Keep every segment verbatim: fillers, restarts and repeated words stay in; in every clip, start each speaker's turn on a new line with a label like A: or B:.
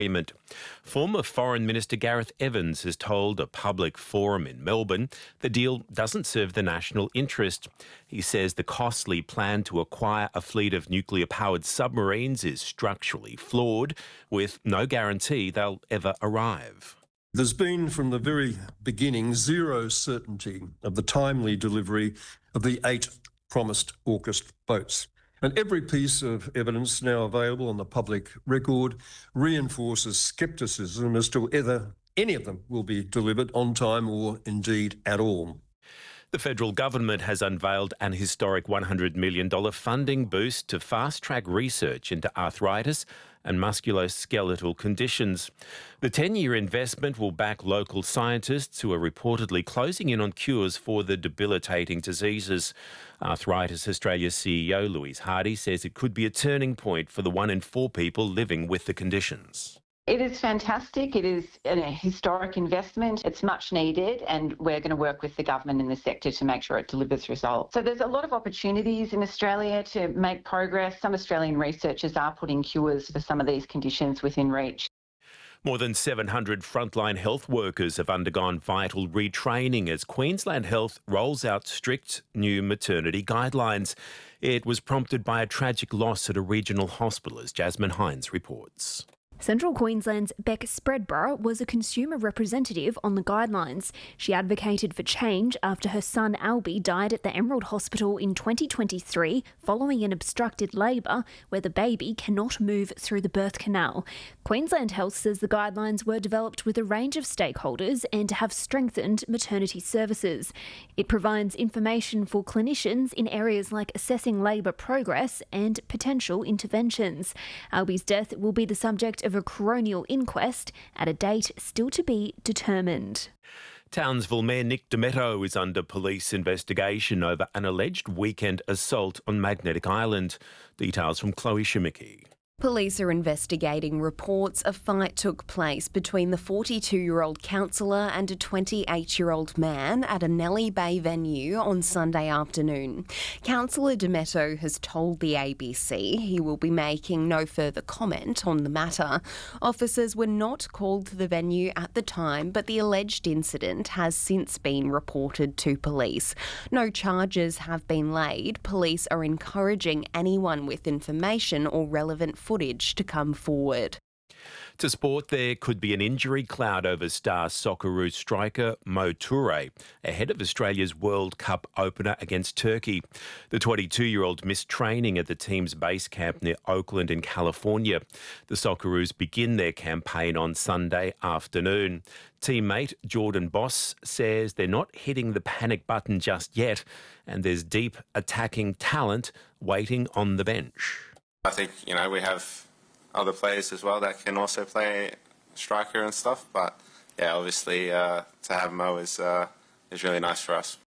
A: agreement. Former Foreign Minister Gareth Evans has told a public forum in Melbourne the deal doesn't serve the national interest. He says the costly plan to acquire a fleet of nuclear-powered submarines is structurally flawed, with no guarantee they'll ever arrive.
B: There's been from the very beginning zero certainty of the timely delivery of the eight promised AUKUS boats. And every piece of evidence now available on the public record reinforces scepticism as to whether any of them will be delivered on time or indeed at all.
A: The federal government has unveiled an historic one hundred million dollars funding boost to fast-track research into arthritis and musculoskeletal conditions. The ten-year investment will back local scientists who are reportedly closing in on cures for the debilitating diseases. Arthritis Australia's C E O Louise Hardy says it could be a turning point for the one in four people living with the conditions.
C: It is fantastic. It is a historic investment. It's much needed, and we're going to work with the government and the sector to make sure it delivers results. So there's a lot of opportunities in Australia to make progress. Some Australian researchers are putting cures for some of these conditions within reach.
A: More than seven hundred frontline health workers have undergone vital retraining as Queensland Health rolls out strict new maternity guidelines. It was prompted by a tragic loss at a regional hospital, as Jasmine Hines reports.
D: Central Queensland's Beck Spreadborough was a consumer representative on the guidelines. She advocated for change after her son Albie died at the Emerald Hospital in twenty twenty-three following an obstructed labour where the baby cannot move through the birth canal. Queensland Health says the guidelines were developed with a range of stakeholders and have strengthened maternity services. It provides information for clinicians in areas like assessing labour progress and potential interventions. Albie's death will be the subject of of a coronial inquest at a date still to be determined.
A: Townsville Mayor Nick Demetto is under police investigation over an alleged weekend assault on Magnetic Island. Details from Chloe Schimicki.
E: Police are investigating reports a fight took place between the forty-two-year-old councillor and a twenty-eight-year-old man at a Nellie Bay venue on Sunday afternoon. Councillor Demetto has told the A B C he will be making no further comment on the matter. Officers were not called to the venue at the time, but the alleged incident has since been reported to police. No charges have been laid. Police are encouraging anyone with information or relevant footage to come forward.
A: To sport, there could be an injury cloud over star Socceroos striker Mo Toure ahead of Australia's World Cup opener against Turkey. The twenty-two-year-old missed training at the team's base camp near Oakland in California. The Socceroos begin their campaign on Sunday afternoon. Teammate Jordan Boss says they're not hitting the panic button just yet, and there's deep attacking talent waiting on the bench.
F: I think, you know, we have other players as well that can also play striker and stuff, but yeah, obviously uh, to have Mo is, uh, is really nice for us.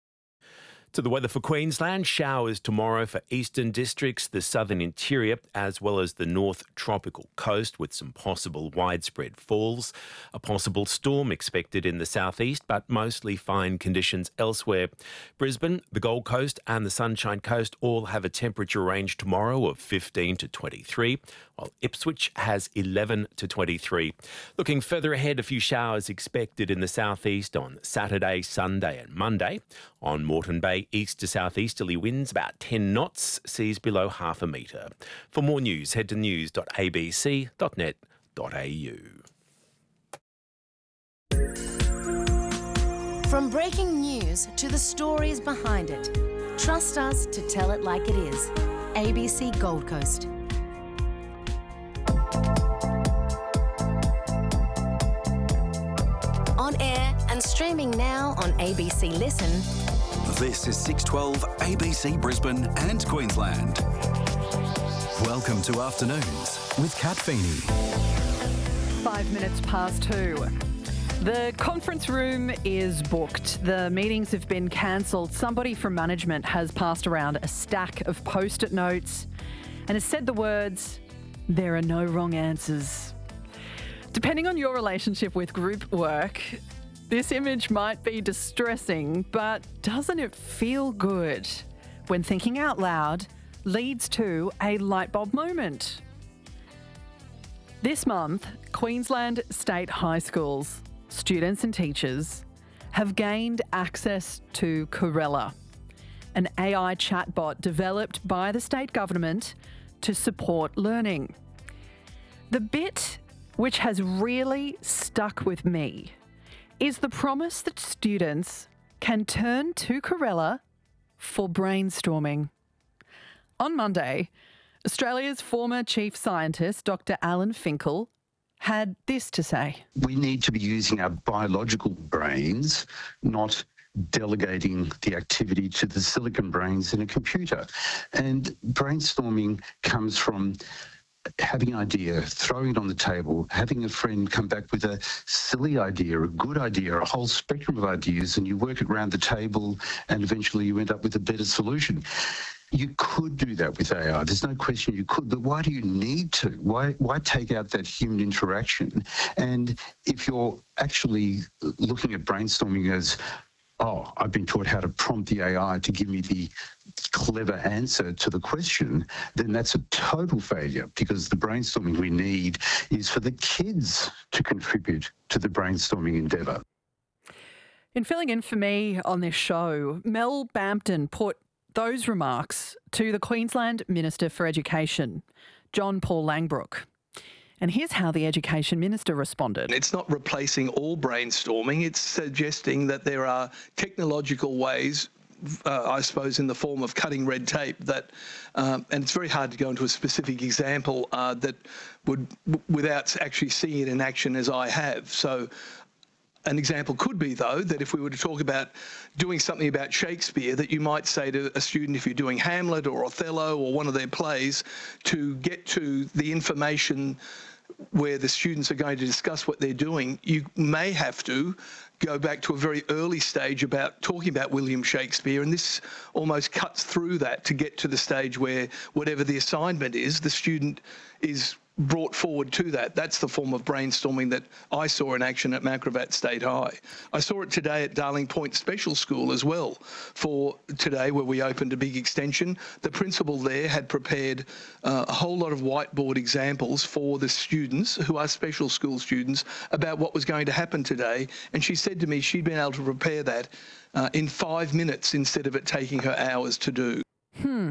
A: To the weather for Queensland, showers tomorrow for eastern districts, the southern interior, as well as the north tropical coast with some possible widespread falls. A possible storm expected in the southeast, but mostly fine conditions elsewhere. Brisbane, the Gold Coast and the Sunshine Coast all have a temperature range tomorrow of fifteen to twenty-three, while Ipswich has eleven to twenty-three. Looking further ahead, a few showers expected in the southeast on Saturday, Sunday and Monday. On Moreton Bay, east to southeasterly winds about ten knots, seas below half a metre. For more news, head to news dot a b c dot net dot a u.
G: From breaking news to the stories behind it, trust us to tell it like it is. A B C Gold Coast. On air and streaming now on A B C Listen.
H: This is six twelve A B C Brisbane and Queensland. Welcome to Afternoons with Kat Feeney.
I: Five minutes past two. The conference room is booked. The meetings have been cancelled. Somebody from management has passed around a stack of post-it notes and has said the words, "There are no wrong answers." Depending on your relationship with group work, this image might be distressing, but doesn't it feel good when thinking out loud leads to a light bulb moment? This month, Queensland state high schools, students and teachers have gained access to Corella, an A I chatbot developed by the state government to support learning. The bit which has really stuck with me is the promise that students can turn to Corella for brainstorming. On Monday, Australia's former chief scientist, Doctor Alan Finkel, had this to say.
J: We need to be using our biological brains, not delegating the activity to the silicon brains in a computer. And brainstorming comes from having an idea, throwing it on the table, having a friend come back with a silly idea, a good idea, a whole spectrum of ideas, and you work it around the table and eventually you end up with a better solution. You could do that with A I. There's no question you could, but why do you need to? Why why take out that human interaction? And if you're actually looking at brainstorming as, oh, I've been taught how to prompt the A I to give me the clever answer to the question, then that's a total failure, because the brainstorming we need is for the kids to contribute to the brainstorming endeavour.
I: In filling in for me on this show, Mel Bampton put those remarks to the Queensland Minister for Education, John Paul Langbroek. And here's how the Education Minister responded.
K: It's not replacing all brainstorming. It's suggesting that there are technological ways, uh, I suppose, in the form of cutting red tape that, um, and it's very hard to go into a specific example uh, that would, w- without actually seeing it in action as I have. So an example could be, though, that if we were to talk about doing something about Shakespeare, that you might say to a student, if you're doing Hamlet or Othello or one of their plays, to get to the information where the students are going to discuss what they're doing, you may have to go back to a very early stage about talking about William Shakespeare, and this almost cuts through that to get to the stage where whatever the assignment is, the student is brought forward to that. That's the form of brainstorming that I saw in action at Macrovat State High. I saw it today at Darling Point Special School as well. For today, where we opened a big extension, the principal there had prepared uh, a whole lot of whiteboard examples for the students, who are special school students, about what was going to happen today. And she said to me she'd been able to prepare that uh, in five minutes instead of it taking her hours to do.
I: Hmm.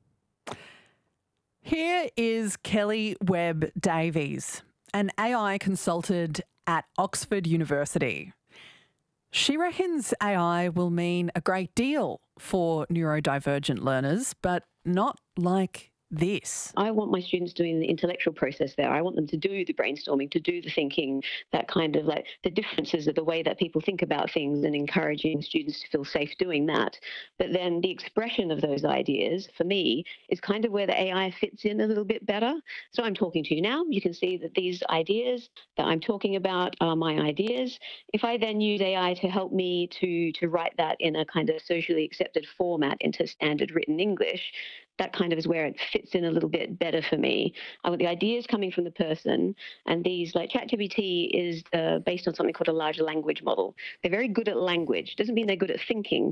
I: Here is Kelly Webb Davies, an A I consultant at Oxford University. She reckons A I will mean a great deal for neurodivergent learners, but not like this.
L: I want my students doing the intellectual process there. I want them to do the brainstorming, to do the thinking, that kind of like the differences of the way that people think about things, and encouraging students to feel safe doing that. But then the expression of those ideas, for me, is kind of where the A I fits in a little bit better. So I'm talking to you now. You can see that these ideas that I'm talking about are my ideas. If I then use A I to help me to, to write that in a kind of socially accepted format into standard written English, that kind of is where it fits in a little bit better for me. I want the ideas coming from the person, and these, like ChatGPT is uh, based on something called a large language model. They're very good at language. Doesn't mean they're good at thinking.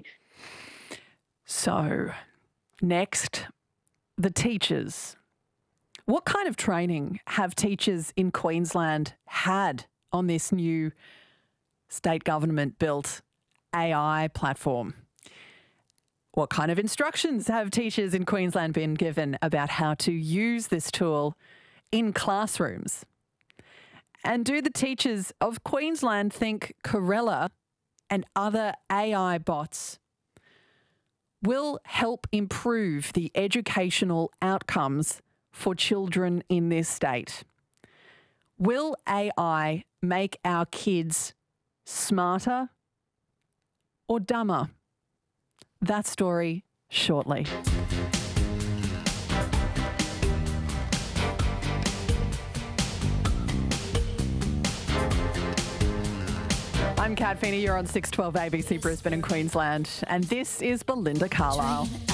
I: So, next, the teachers. What kind of training have teachers in Queensland had on this new state government-built A I platform? What kind of instructions have teachers in Queensland been given about how to use this tool in classrooms? And do the teachers of Queensland think Corella and other A I bots will help improve the educational outcomes for children in this state? Will A I make our kids smarter or dumber? That story shortly. I'm Kat Feeney. You're on six twelve A B C Brisbane and Queensland. And this is Belinda Carlisle.